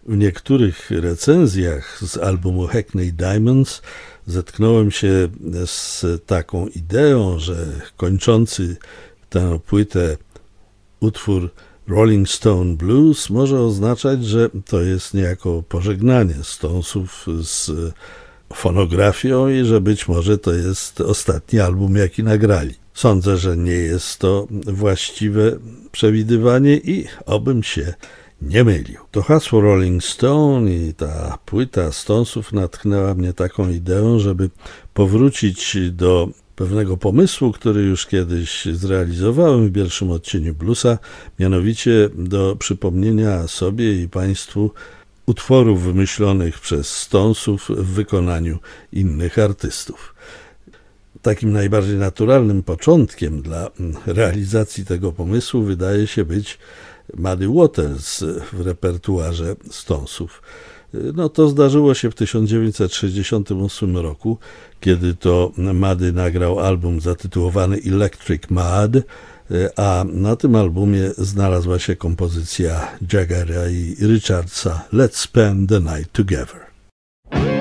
W niektórych recenzjach z albumu Hackney Diamonds zetknąłem się z taką ideą, że kończący tę płytę utwór Rolling Stone Blues może oznaczać, że to jest niejako pożegnanie Stonesów z fonografią i że być może to jest ostatni album, jaki nagrali. Sądzę, że nie jest to właściwe przewidywanie i obym się nie mylił. To hasło Rolling Stone i ta płyta Stonesów natchnęła mnie taką ideą, żeby powrócić do pewnego pomysłu, który już kiedyś zrealizowałem w pierwszym odcieniu Bluesa, mianowicie do przypomnienia sobie i Państwu utworów wymyślonych przez Stonesów w wykonaniu innych artystów. Takim najbardziej naturalnym początkiem dla realizacji tego pomysłu wydaje się być Muddy Waters w repertuarze Stonesów. No to zdarzyło się w 1968 roku, kiedy to Muddy nagrał album zatytułowany Electric Mud, a na tym albumie znalazła się kompozycja Jaggera i Richardsa Let's Spend the Night Together.